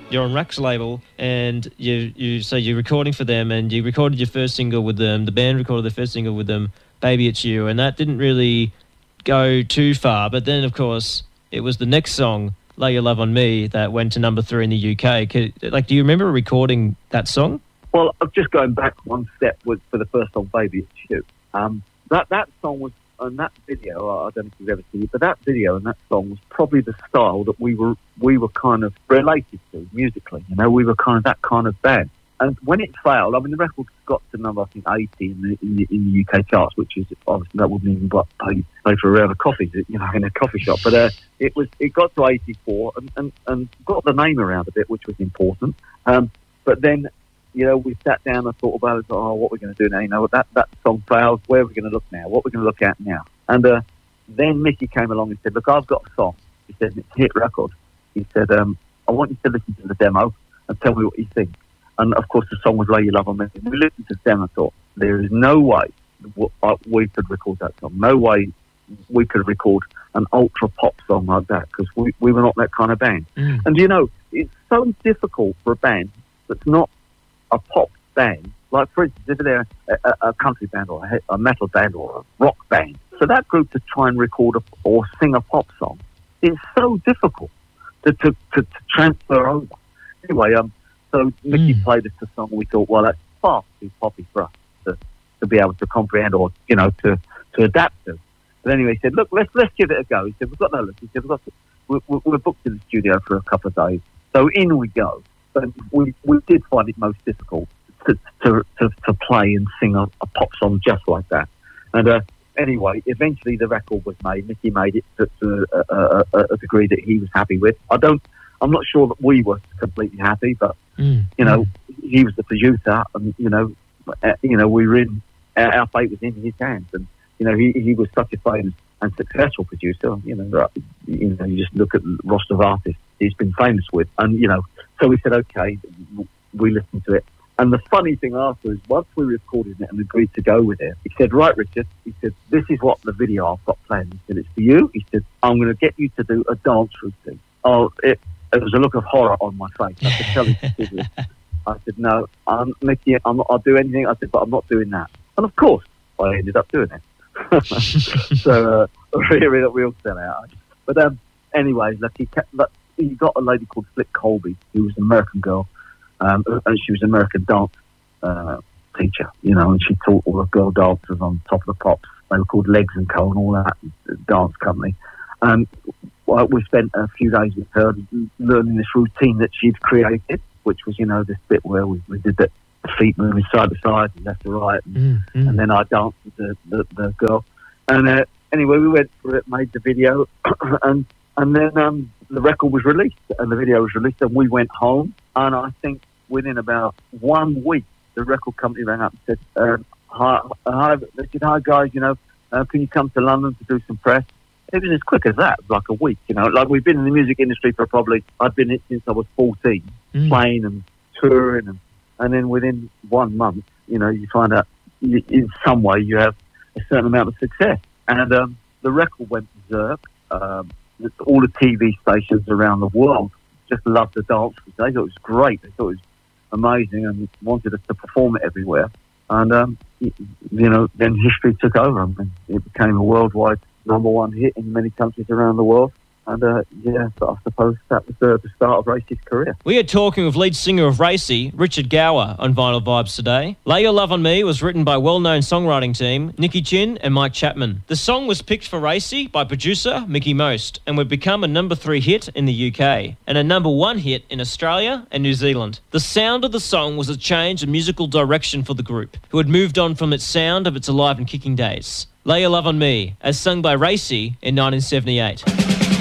you're on Rack's label, and you're recording for them, and you recorded your first single with them. The band recorded their first single with them, "Baby It's You," and that didn't really go too far. But then, of course, it was the next song, "Lay Your Love on Me," that went to number 3 in the UK. Do you remember recording that song? Well, I'm just going back one step for the first song, "Baby It's You." That song was, and that video, I don't know if you've ever seen it, but that video and that song was probably the style that we were kind of related to musically. You know, we were kind of that kind of band. And when it failed, I mean, the record got to number, I think, 80 in the UK charts, which is obviously that wouldn't even pay for a round of coffee, you know, in a coffee shop. But it got to 84 and got the name around a bit, which was important. But then, you know, we sat down and thought about it. Oh, what we're going to do now? You know, that song fails. Where are we going to look now? What are we going to look at now? And then Mickey came along and said, "Look, I've got a song." He said, "It's a hit record." He said, "I want you to listen to the demo and tell me what you think." And of course, the song was "Lay Your Love on Me." We listened to the demo and thought, there is no way we could record that song. No way we could record an ultra pop song like that, because we were not that kind of band. And you know, it's so difficult for a band that's not a pop band, like for instance, if they're a country band or a metal band or a rock band, for that group to try and record or sing a pop song, it's so difficult to transfer over. Anyway, so Mickey played us the song, and we thought, well, that's far too poppy for us to be able to comprehend or, you know, to adapt to. But anyway, he said, "Look, let's give it a go." He said, "We've got no look." He said, we're booked in the studio for a couple of days. So in we go. But we did find it most difficult to play and sing a pop song just like that. And anyway, eventually the record was made. Mickey made it to a degree that he was happy with. I'm not sure that we were completely happy, but you know, he was the producer, and you know, we were in. Our fate was in his hands, and you know, he was such a famous and successful producer. You know, you just look at the roster of artists he's been famous with, and you know, so we said, okay, we listened to it. And the funny thing after is, once we recorded it and agreed to go with it, he said, "Right, Richard," he said, "this is what the video I've got planned." He said, "It's for you." He said, "I'm going to get you to do a dance routine." Oh, it was a look of horror on my face. I could tell he I said, "No, Mickey, I'll do anything." I said, "But I'm not doing that." And of course, I ended up doing it. So really, we all fell out. But anyway, look, he got a lady called Flip Colby, who was an American girl, and she was an American dance teacher, you know, and she taught all the girl dancers on Top of the Pops. They were called Legs and Co. and all that dance company. And we spent a few days with her learning this routine that she'd created, which was, you know, this bit where we did the feet moving side to side and left to right, and then I danced with the girl. And anyway, we went through it, made the video, and then the record was released and the video was released, and we went home. And I think within about 1 week, the record company rang up and said, "Hi, guys, you know, can you come to London to do some press?" It was as quick as that, like a week, you know. Like, we've been in the music industry for I'd been in it since I was 14, playing and touring, and then within 1 month, you know, you find out in some way you have a certain amount of success. And the record went berserk. All the TV stations around the world just loved the dance. They thought it was great. They thought it was amazing and wanted us to perform it everywhere. And, you know, then history took over, and it became a worldwide #1 hit in many countries around the world. And, yeah, so I suppose that was the start of Racey's career. We are talking with lead singer of Racey, Richard Gower, on Vinyl Vibes today. "Lay Your Love on Me" was written by well-known songwriting team Nicky Chin and Mike Chapman. The song was picked for Racey by producer Mickey Most and would become a #3 hit in the UK and a #1 hit in Australia and New Zealand. The sound of the song was a change in musical direction for the group, who had moved on from its sound of its Alive and Kicking days. "Lay Your Love on Me," as sung by Racey in 1978.